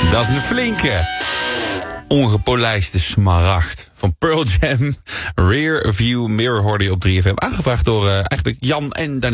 Dat is een flinke. Ongepolijste smaragd. Van Pearl Jam. Rear View Mirror hoorde je op 3FM. Aangevraagd door eigenlijk Jan en Daniel.